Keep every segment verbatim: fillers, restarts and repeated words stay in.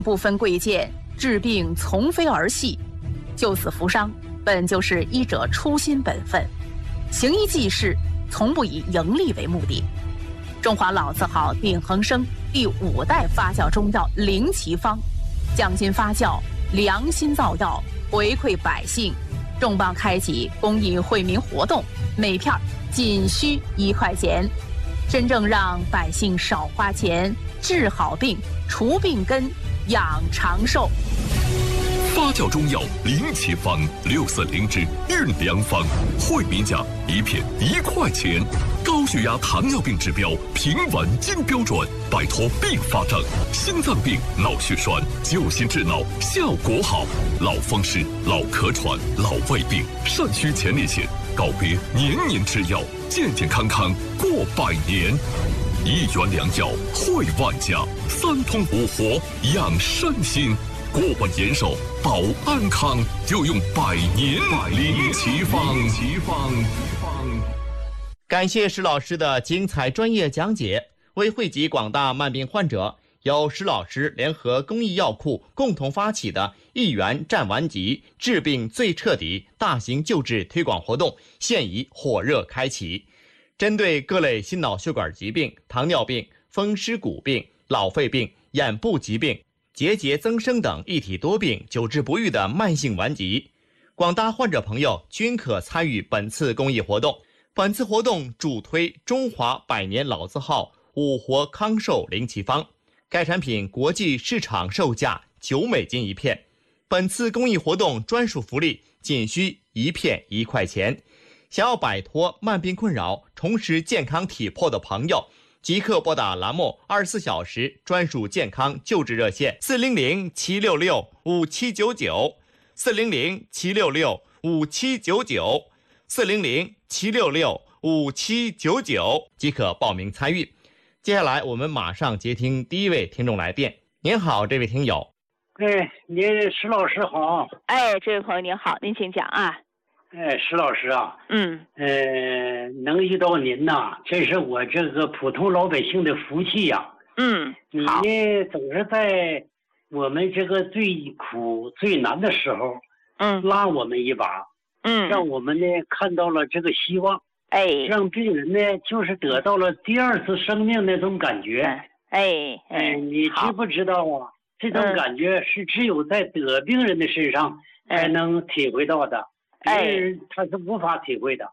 不分贵贱，治病从非儿戏，救死扶伤本就是医者初心本分，行医济世从不以盈利为目的。中华老字号鼎恒生第五代发酵中药灵奇方，匠心发酵，良心造药，回馈百姓，重磅开启公益惠民活动，每片仅需一块钱，真正让百姓少花钱，治好病，除病根，养长寿。 发酵中药灵奇方六四零之运良方，惠民价一片一块钱，高血压、糖尿病指标平稳金标准，摆脱并发症，心脏病、脑血栓，救心治脑，效果好。老风湿、老咳喘、老胃病、肾虚前列腺，告别年年吃药，健健康康过百年。一元良药惠万家，三通五活养身心。过完延寿，保安康，就用百年灵奇方。 感谢石老师的精彩专业讲解。为惠及广大慢病患者，由石老师联合公益药库共同发起的一元战顽疾，治病最彻底大型救治推广活动现已火热开启。针对各类心脑血管疾病、糖尿病、风湿骨病、老肺病、眼部疾病、结节增生等一体多病久治不愈的慢性顽疾，广大患者朋友均可参与本次公益活动。本次活动主推中华百年老字号五活康寿灵奇方，该产品国际市场售价九美金一片。本次公益活动专属福利仅需一片一块钱。想要摆脱慢病困扰，重拾健康体魄的朋友，即刻拨打栏目二十四小时专属健康救治热线四零零七六六五七九九，四零零七六六五七九九，四零零七六六五七九九，即可报名参与。接下来我们马上接听第一位听众来电。您好，这位听友。 哎，您石老师好。 哎，这位朋友您好，您请讲啊。 哎，石老师啊， 嗯， 呃，能遇到您呐，这是我这个普通老百姓的福气呀。 嗯， 你呢，总是在我们这个最苦最难的时候， 嗯， 拉我们一把， 嗯， 让我们呢看到了这个希望， 哎， 让病人呢就是得到了第二次生命那种感觉。 哎哎， 你知不知道啊？这种感觉是只有在得病人的身上才能体会到的。别人他是无法体会的。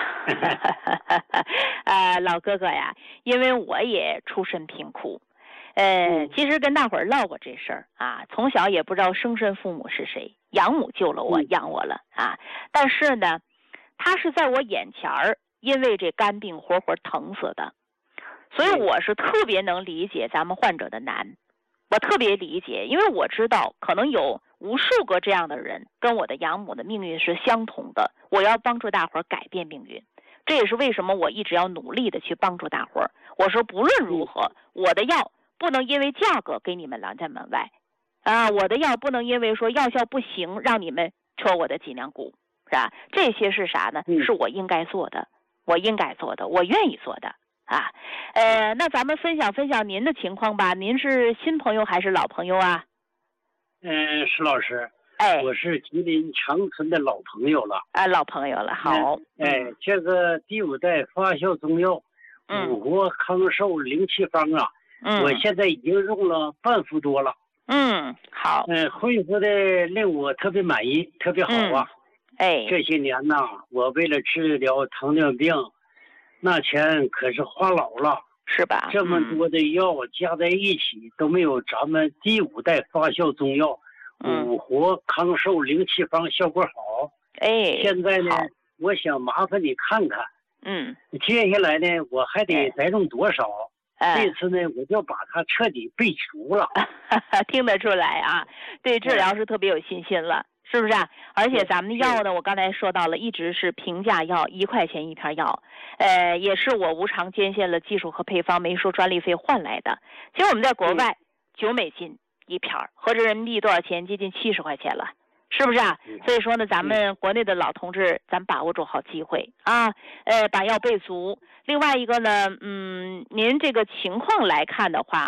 呃，老哥哥呀，因为我也出身贫苦，呃，其实跟大伙儿唠过这事儿啊。从小也不知道生身父母是谁，养母救了我，养我了啊。但是呢，他是在我眼前儿，因为这肝病活活疼死的，所以我是特别能理解咱们患者的难。我特别理解，因为我知道可能有无数个这样的人跟我的养母的命运是相同的，我要帮助大伙儿改变命运。这也是为什么我一直要努力的去帮助大伙儿。我说不论如何，我的药不能因为价格给你们拦在门外啊，我的药不能因为说药效不行让你们戳我的脊梁骨，是吧？这些是啥呢？是我应该做的，我应该做的，我愿意做的啊。呃，那咱们分享分享您的情况吧。您是新朋友还是老朋友啊？ 嗯，石老师， 哎， 我是吉林长春的老朋友了。 啊，老朋友了，好。 哎，嗯、这个第五代发酵中药五活康寿灵气方啊，嗯，我现在已经用了半副多了。 嗯，好。 嗯，恢复的令我特别满意，特别好啊。 嗯、哎， 这些年呐，我为了治疗糖尿病，那钱可是花老了。 是吧？ 这么多的药加在一起，嗯、都没有咱们第五代发酵中药、嗯、五活康寿灵气方效果好。 哎， 现在呢，我想麻烦你看看， 嗯， 接下来呢，我还得再用多少？ 哎、 这次呢，我就把它彻底备足了。 听得出来啊，对治疗是特别有信心了。是不是啊？而且咱们的药呢，我刚才说到了，一直是平价药，一块钱一片药，呃，也是我无偿捐献了技术和配方，没收专利费换来的。其实我们在国外九美金一片，合着人民币多少钱？接近七十块钱了，是不是啊？所以说呢，咱们国内的老同志，咱把握住好机会啊，呃，把药备足。另外一个呢，嗯，您这个情况来看的话，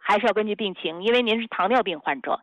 还是要根据病情，因为您是糖尿病患者，